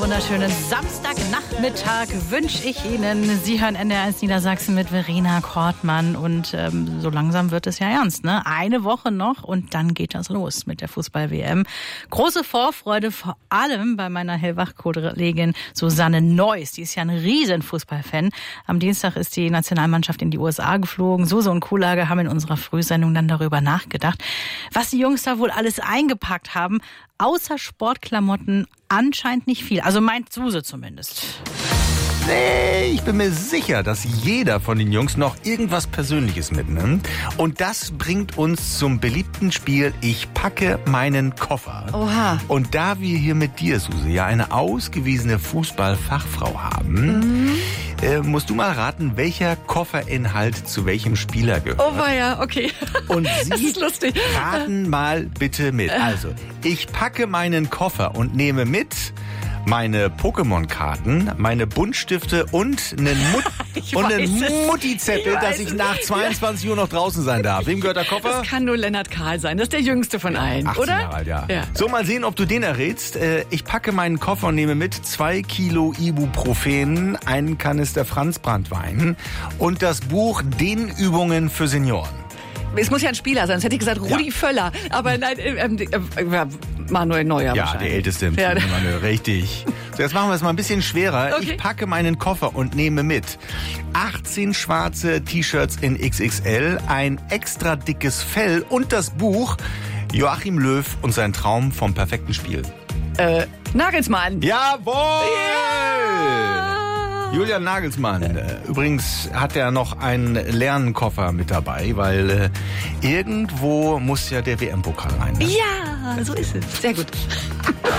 Wunderschönen Samstagnachmittag wünsche ich Ihnen. Sie hören NDR1 Niedersachsen mit Verena Kortmann und so langsam wird es ja ernst, ne? Eine Woche noch und dann geht das los mit der Fußball-WM. Große Vorfreude vor allem bei meiner Hellwach-Kollegin Susanne Neuss. Die ist ja ein riesen Fußballfan. Am Dienstag ist die Nationalmannschaft in die USA geflogen. Suse und Kuhlage haben in unserer Frühsendung dann darüber nachgedacht, was die Jungs da wohl alles eingepackt haben. Außer Sportklamotten anscheinend nicht viel. Also meint Suse zumindest. Nee, ich bin mir sicher, dass jeder von den Jungs noch irgendwas Persönliches mitnimmt. Und das bringt uns zum beliebten Spiel Ich packe meinen Koffer. Oha. Und da wir hier mit dir, Suse, ja eine ausgewiesene Fußballfachfrau haben, musst du mal raten, welcher Kofferinhalt zu welchem Spieler gehört. Oh ja, okay. Und das Sie ist lustig. raten mal bitte mit. Also, ich packe meinen Koffer und nehme mit meine Pokémon-Karten, meine Buntstifte und einen Mutti-Zettel, dass ich nach 22 Uhr noch draußen sein darf. Wem gehört der Koffer? Das kann nur Lennart Kahl sein. Das ist der jüngste von allen, 18 oder? Jahre alt, ja. Ja. So, mal sehen, ob du den errätst. Ich packe meinen Koffer und nehme mit 2 Kilo Ibuprofen, einen Kanister Franzbranntwein und das Buch Dehnübungen für Senioren. Es muss ja ein Spieler sein, sonst hätte ich gesagt Rudi Völler. Aber nein, Manuel Neuer Ja, wahrscheinlich. der Älteste im Ja, Team, Manuel, richtig. So, jetzt machen wir es mal ein bisschen schwerer. Okay. Ich packe meinen Koffer und nehme mit 18 schwarze T-Shirts in XXL, ein extra dickes Fell und das Buch Joachim Löw und sein Traum vom perfekten Spiel. Nagelsmann. Jawohl! Julian Nagelsmann. Übrigens hat er noch einen leeren Koffer mit dabei, weil irgendwo muss ja der WM-Pokal rein. Ne? Ja, so ist es. Sehr gut.